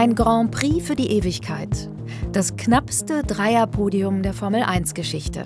Ein Grand Prix für die Ewigkeit. Das knappste Dreierpodium der Formel-1-Geschichte.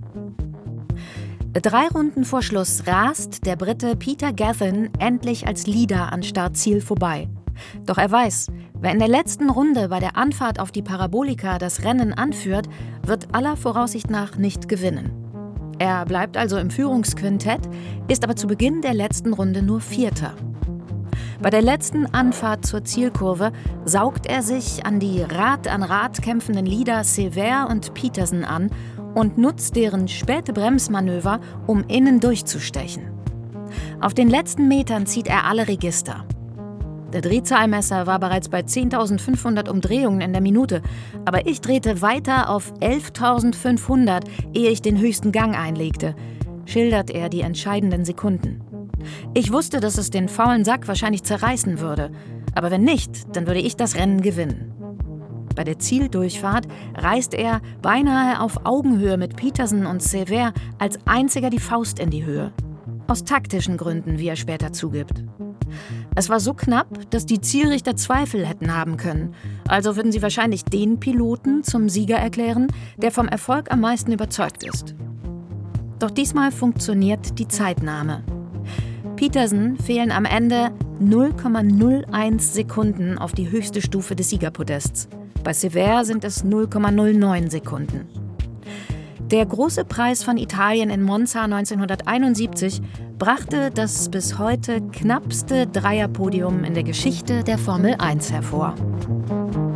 3 Runden vor Schluss rast der Brite Peter Gethin endlich als Leader an Startziel vorbei. Doch er weiß, wer in der letzten Runde bei der Anfahrt auf die Parabolika das Rennen anführt, wird aller Voraussicht nach nicht gewinnen. Er bleibt also im Führungsquintett, ist aber zu Beginn der letzten Runde nur Vierter. Bei der letzten Anfahrt zur Zielkurve saugt er sich an die Rad an Rad kämpfenden Leader Sever und Peterson an und nutzt deren späte Bremsmanöver, um innen durchzustechen. Auf den letzten Metern zieht er alle Register. Der Drehzahlmesser war bereits bei 10.500 Umdrehungen in der Minute, aber ich drehte weiter auf 11.500, ehe ich den höchsten Gang einlegte, schildert er die entscheidenden Sekunden. Ich wusste, dass es den faulen Sack wahrscheinlich zerreißen würde, aber wenn nicht, dann würde ich das Rennen gewinnen. Bei der Zieldurchfahrt reißt er beinahe auf Augenhöhe mit Peterson und Sever als einziger die Faust in die Höhe. Aus taktischen Gründen, wie er später zugibt. Es war so knapp, dass die Zielrichter Zweifel hätten haben können. Also würden sie wahrscheinlich den Piloten zum Sieger erklären, der vom Erfolg am meisten überzeugt ist. Doch diesmal funktioniert die Zeitnahme. Peterson fehlen am Ende 0,01 Sekunden auf die höchste Stufe des Siegerpodests. Bei Sever sind es 0,09 Sekunden. Der große Preis von Italien in Monza 1971 brachte das bis heute knappste Dreierpodium in der Geschichte der Formel 1 hervor.